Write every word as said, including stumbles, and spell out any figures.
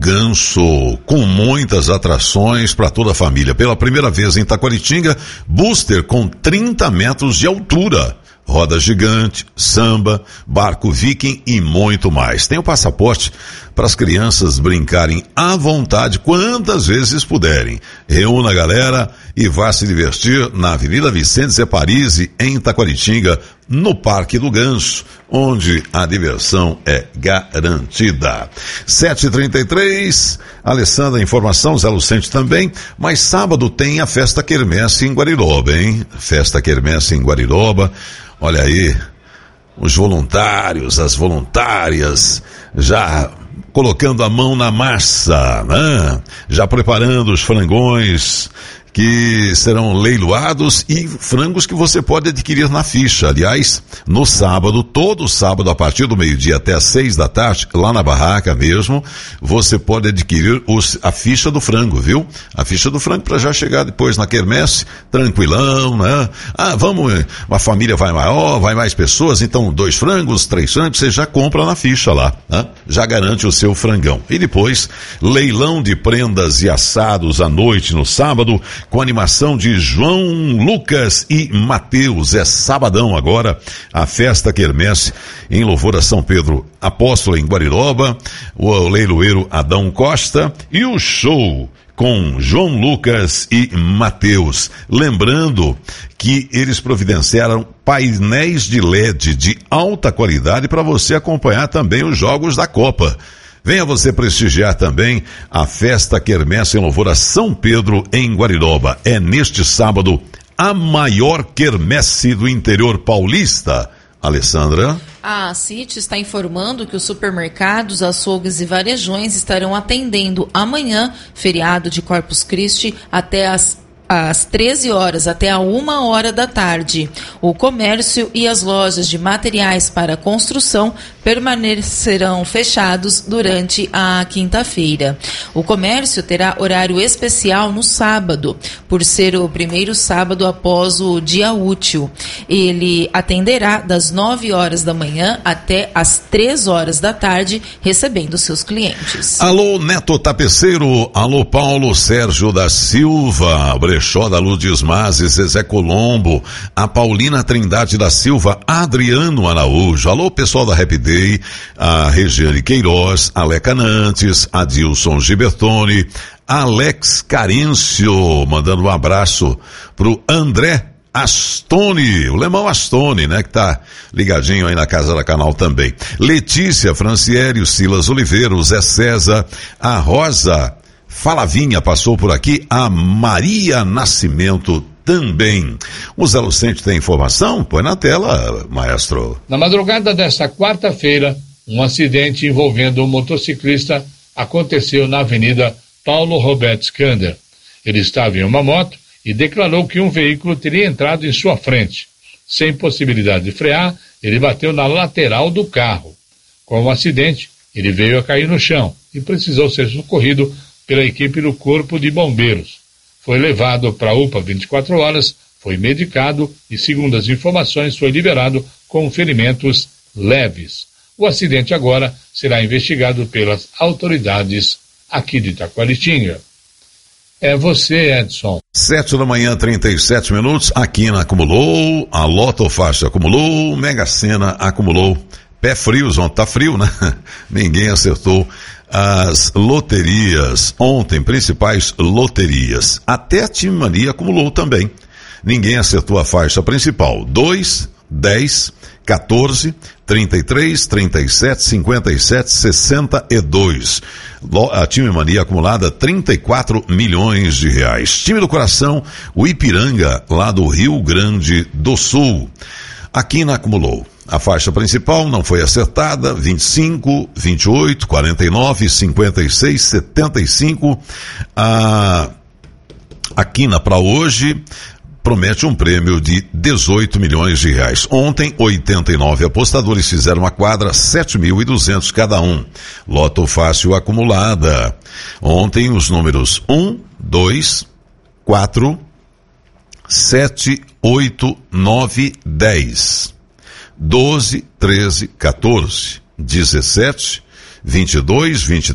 Ganso, com muitas atrações para toda a família. Pela primeira vez em Taquaritinga, booster com trinta metros de altura. Roda gigante, samba, barco viking e muito mais. Tem o passaporte para as crianças brincarem à vontade quantas vezes puderem. Reúna a galera e vá se divertir na Avenida Vicente Zé Parisi, em Taquaritinga, no Parque do Ganso, onde a diversão é garantida. sete e trinta e três, Alessandra, informação, Zé Lucente também, mas sábado tem a Festa Quermesse em Guariroba, hein? Festa Quermesse em Guariroba. Olha aí, os voluntários, as voluntárias, já colocando a mão na massa, né? Já preparando os frangões que serão leiloados e frangos que você pode adquirir na ficha. Aliás, no sábado, todo sábado, a partir do meio-dia até às seis da tarde, lá na barraca mesmo, você pode adquirir os, a ficha do frango, viu? A ficha do frango para já chegar depois na quermesse, tranquilão, né? Ah, vamos, uma família vai maior, vai mais pessoas, então dois frangos, três frangos, você já compra na ficha lá, né? Já garante o seu frangão. E depois, leilão de prendas e assados à noite no sábado, com animação de João Lucas e Mateus. É sabadão agora, a Festa Quermesse em louvor a São Pedro Apóstolo em Guariroba, o leiloeiro Adão Costa e o show com João Lucas e Mateus. Lembrando que eles providenciaram painéis de L E D de alta qualidade para você acompanhar também os jogos da Copa. Venha você prestigiar também a Festa Quermesse em louvor a São Pedro em Guariroba. É neste sábado a maior quermesse do interior paulista. Alessandra? A CIT está informando que os supermercados, açougues e varejões estarão atendendo amanhã, feriado de Corpus Christi, até as às treze horas até a uma hora da tarde. O comércio e as lojas de materiais para construção permanecerão fechados durante a quinta-feira. O comércio terá horário especial no sábado, por ser o primeiro sábado após o dia útil. Ele atenderá das nove horas da manhã até as três horas da tarde, recebendo seus clientes. Alô, Neto Tapeceiro, alô, Paulo Sérgio da Silva, Brechó da Lourdes Mazes, Zezé Colombo, a Paulina Trindade da Silva, Adriano Araújo, alô, pessoal da Happy Day, a Regiane Queiroz, Aleca Nantes, Adilson Gibertoni, Alex Carêncio, mandando um abraço pro André Astone, o Lemão Astone, né, que tá ligadinho aí na Casa da Canal também. Letícia Francieri, o Silas Oliveira, o Zé César, a Rosa Falavinha passou por aqui, a Maria Nascimento também. O Zé Lucente tem informação? Põe na tela, maestro. Na madrugada desta quarta-feira, um acidente envolvendo um motociclista aconteceu na Avenida Paulo Roberto Scander. Ele estava em uma moto e declarou que um veículo teria entrado em sua frente. Sem possibilidade de frear, ele bateu na lateral do carro. Com o acidente, ele veio a cair no chão e precisou ser socorrido pela equipe do Corpo de Bombeiros. Foi levado para a U P A vinte e quatro horas, foi medicado e, segundo as informações, foi liberado com ferimentos leves. O acidente agora será investigado pelas autoridades aqui de Taquaritinga. É você, Edson. Sete da manhã, trinta e sete minutos. A Quina acumulou, a Loto Faixa acumulou, Mega Sena acumulou. Pé frios, ontem tá frio, né? Ninguém acertou as loterias. Ontem, principais loterias. Até a Time Mania acumulou também. Ninguém acertou a faixa principal. dois, dez, quatorze, trinta e três, trinta e sete, cinquenta e sete, sessenta e dois. A Time Mania acumulada trinta e quatro milhões de reais. Time do coração, o Ipiranga, lá do Rio Grande do Sul. A Quina acumulou. A faixa principal não foi acertada, vinte e cinco, vinte e oito, quarenta e nove, cinquenta e seis, setenta e cinco. A, a Quina para hoje promete um prêmio de dezoito milhões de reais. Ontem, oitenta e nove apostadores fizeram a quadra, sete mil e duzentos cada um. Loto Fácil acumulada. Ontem os números um, dois, quatro, sete, oito, nove, dez. doze, treze, quatorze, dezessete, vinte e dois, vinte e